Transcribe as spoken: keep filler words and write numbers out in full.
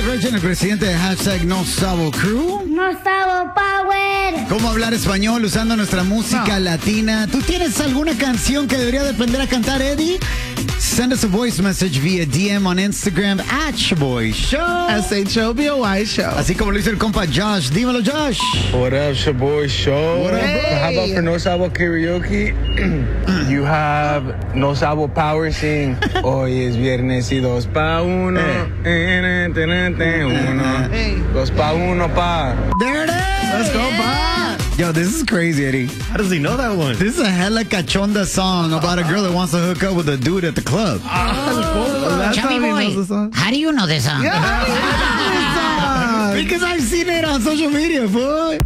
Virgin, el presidente de hashtag No Sabo Crew. No Sabo Power. ¿Cómo hablar español usando nuestra música No. latina? ¿Tú tienes alguna canción que debería de aprender a cantar, Eddie? Send us a voice message via D M on Instagram at Shaboy Show. S H O B O Y Show. Así como lo hizo el compa Josh. Dímelo, Josh. What up, Shaboy Show? What up, So bro? how about for No Sabo Karaoke? You have No Sabo Power sing. Hoy es viernes y dos pa uno. Eh. Uno. Hey. Dos pa uno pa. There it is. Let's go, Yeah. Yo, this is crazy, Eddie. How does he know that one? This is a hella cachonda song about a girl that wants to hook up with a dude at the club. That's how Chubby he boy, knows the song. how do you know this song? Because I've seen it on social media, boy.